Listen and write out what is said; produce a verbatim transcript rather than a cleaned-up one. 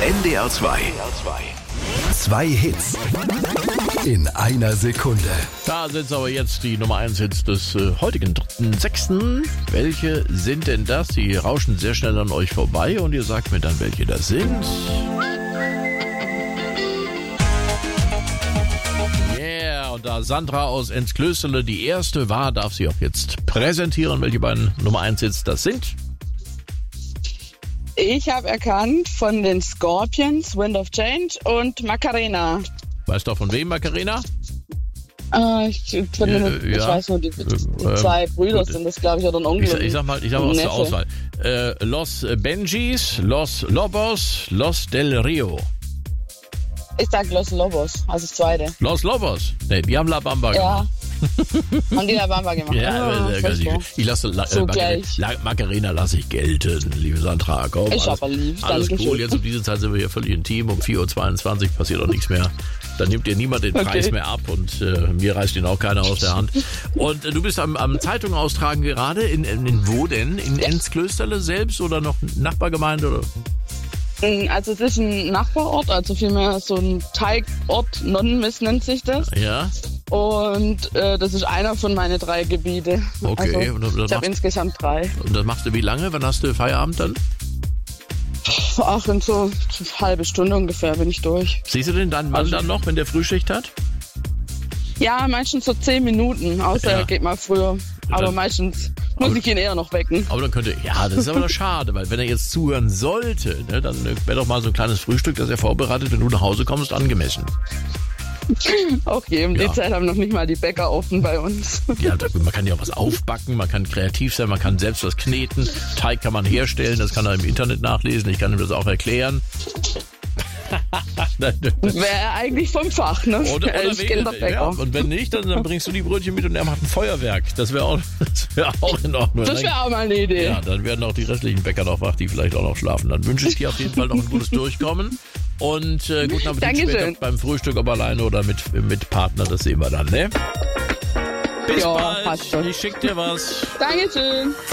N D R zwei. Zwei Hits in einer Sekunde. Da sind aber jetzt die Nummer eins Hits des äh, heutigen dritten sechsten Welche sind denn das? Die rauschen sehr schnell an euch vorbei und ihr sagt mir dann, welche das sind. Yeah, und da Sandra aus Ennsklösterle die erste war, darf sie auch jetzt präsentieren, welche beiden Nummer eins Hits das sind. Ich habe erkannt von den Scorpions, Wind of Change und Macarena. Weißt du von wem, Macarena? Äh, ich, von den, Äh, ich ja. weiß nur, die, die Äh, zwei ähm, Brüder gut. sind das, glaube ich, oder ein Onkel. Ich, ich sag mal, ich sag mal was zur Neffe. Auswahl. Äh, Los Benjis, Los Lobos, Los Del Rio. Ich sag Los Lobos, also das zweite. Los Lobos? Ne, die haben La Bamba gemacht. Ja. Haben die La Bamba gemacht? Ja, Ah, äh, ganz furchtbar. ich lasse La, So äh, Macarena, gleich. La, Macarena lasse ich gelten, liebe Sandra. Komm, Ich alles, aber lieb, alles danke cool. schön. Jetzt um diese Zeit sind wir hier völlig intim. Um vier Uhr zweiundzwanzig passiert auch nichts mehr. Dann nimmt dir niemand den Okay. Preis mehr ab und äh, mir reißt ihn auch keiner aus der Hand. Und äh, du bist am, am Zeitung austragen gerade. In, in, in wo denn? In Ennsklösterle selbst oder noch Nachbargemeinde? Oder? Also es ist ein Nachbarort, also vielmehr so ein Teigort, Nonnenmist nennt sich das. Ja, Und äh, das ist einer von meinen drei Gebiete. okay. Also, Und das ich habe machst- insgesamt drei. und das machst du wie lange? Wann hast du Feierabend dann? Ach, in so eine halbe Stunde ungefähr bin ich durch. Siehst du denn deinen Mann Also- dann noch, wenn der Frühschicht hat? Ja, meistens so zehn Minuten, außer Ja. er geht mal früher. Aber Dann- meistens muss Aber- ich ihn eher noch wecken. Aber dann könnte, ja, das ist aber doch schade, weil wenn er jetzt zuhören sollte, ne, dann wäre doch mal so ein kleines Frühstück, das er vorbereitet, wenn du nach Hause kommst, angemessen. Okay, um Ja. die Zeit haben noch nicht mal die Bäcker offen bei uns. Ja, da- man kann ja auch was aufbacken, man kann kreativ sein, man kann selbst was kneten, Teig kann man herstellen, das kann er im Internet nachlesen, ich kann ihm das auch erklären. Wäre eigentlich vom Fach, ne? Oder, er oder ist weniger, ja, Kinderbäcker. und wenn nicht, dann, dann bringst du die Brötchen mit und er macht ein Feuerwerk. Das wäre auch, das wär auch in Ordnung. Das wäre auch mal eine Idee. Ja, dann werden auch die restlichen Bäcker noch wach, die vielleicht auch noch schlafen. Dann wünsche ich dir auf jeden Fall noch ein gutes Durchkommen und äh, guten Appetit Dankeschön. später beim Frühstück, ob alleine oder mit, mit Partner, das sehen wir dann, ne? Bis Ja, bald, passt schon. ich schick dir was. Dankeschön.